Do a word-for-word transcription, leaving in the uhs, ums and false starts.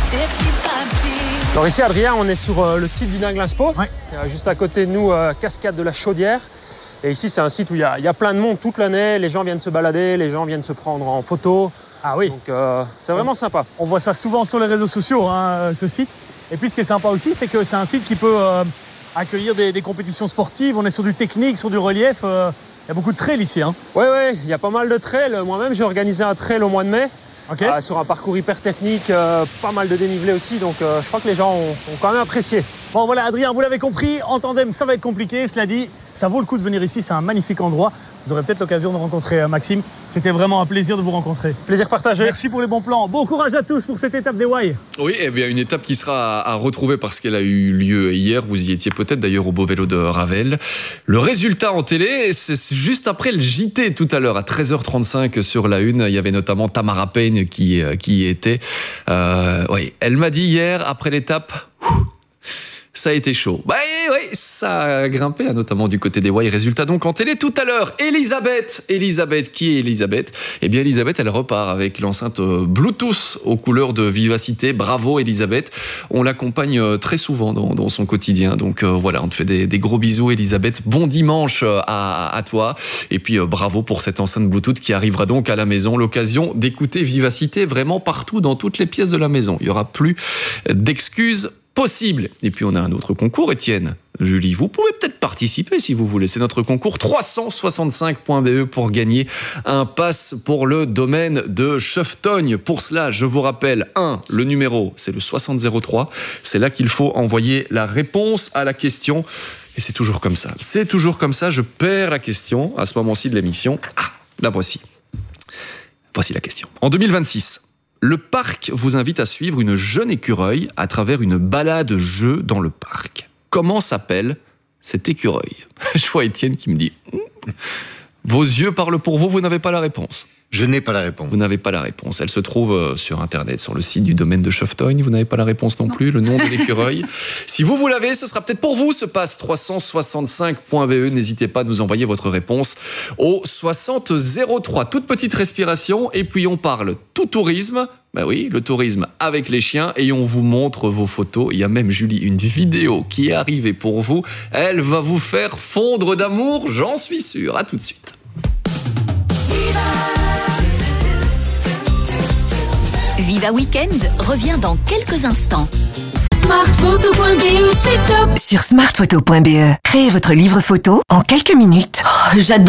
Alors ici, Adrien, on est sur euh, le site du Dinglinspo. Ouais. Euh, juste à côté de nous, euh, cascade de la Chaudière. Et ici, c'est un site où il y, y a plein de monde toute l'année. Les gens viennent se balader, les gens viennent se prendre en photo. Ah oui. Donc euh, c'est vraiment sympa. On voit ça souvent sur les réseaux sociaux, hein, ce site. Et puis ce qui est sympa aussi, c'est que c'est un site qui peut euh, accueillir des, des compétitions sportives. On est sur du technique, sur du relief. Euh, il y a beaucoup de trails ici. Hein. Oui, oui, il y a pas mal de trails. Moi-même, j'ai organisé un trail au mois de mai. Okay. Euh, sur un parcours hyper technique, euh, pas mal de dénivelé aussi. Donc euh, je crois que les gens ont, ont quand même apprécié. Bon voilà, Adrien, vous l'avez compris, en tandem, ça va être compliqué. Cela dit, ça vaut le coup de venir ici. C'est un magnifique endroit. Vous aurez peut-être l'occasion de rencontrer Maxime. C'était vraiment un plaisir de vous rencontrer. Plaisir partagé. Merci pour les bons plans. Bon courage à tous pour cette étape des Wye. Oui, eh bien une étape qui sera à, à retrouver parce qu'elle a eu lieu hier. Vous y étiez peut-être d'ailleurs au beau vélo de Ravel. Le résultat en télé, c'est juste après le J T tout à l'heure à treize heures trente-cinq sur la une. Il y avait notamment Tamara Payne qui, qui y était. Euh, oui, elle m'a dit hier après l'étape... Ça a été chaud. Bah oui, ça a grimpé, notamment du côté des Wye. Résultat donc en télé tout à l'heure. Elisabeth, Elisabeth, qui est Elisabeth ? Eh bien Elisabeth, elle repart avec l'enceinte Bluetooth aux couleurs de vivacité. Bravo Elisabeth. On l'accompagne très souvent dans, dans son quotidien. Donc euh, voilà, on te fait des, des gros bisous Elisabeth. Bon dimanche à, à toi. Et puis euh, bravo pour cette enceinte Bluetooth qui arrivera donc à la maison. L'occasion d'écouter vivacité vraiment partout dans toutes les pièces de la maison. Il n'y aura plus d'excuses possible. Et puis on a un autre concours, Étienne. Julie, vous pouvez peut-être participer si vous voulez. C'est notre concours trois cent soixante-cinq point b e pour gagner un pass pour le domaine de Cheftogne. Pour cela, je vous rappelle, un, le numéro, c'est le soixante zéro trois. C'est là qu'il faut envoyer la réponse à la question. Et c'est toujours comme ça. C'est toujours comme ça. Je perds la question à ce moment-ci de l'émission. Ah, la voici. Voici la question. En deux mille vingt-six, le parc vous invite à suivre une jeune écureuil à travers une balade-jeu dans le parc. Comment s'appelle cet écureuil ? Je vois Étienne qui me dit « Vos yeux parlent pour vous, vous n'avez pas la réponse ». Je n'ai pas la réponse. Vous n'avez pas la réponse. Elle se trouve sur Internet, sur le site du domaine de Cheftogne. Vous n'avez pas la réponse non plus, le nom de l'écureuil. Si vous, vous l'avez, ce sera peut-être pour vous, ce passe trois cent soixante-cinq point b e. N'hésitez pas à nous envoyer votre réponse au soixante zéro trois. Toute petite respiration, et puis on parle tout tourisme. Ben oui, le tourisme avec les chiens, et on vous montre vos photos. Il y a même, Julie, une vidéo qui est arrivée pour vous. Elle va vous faire fondre d'amour, j'en suis sûr. À tout de suite. Viva Weekend revient dans quelques instants. Smartphoto point b e, c'est top. Sur smartphoto point b e, créez votre livre photo en quelques minutes. Oh, j'adore.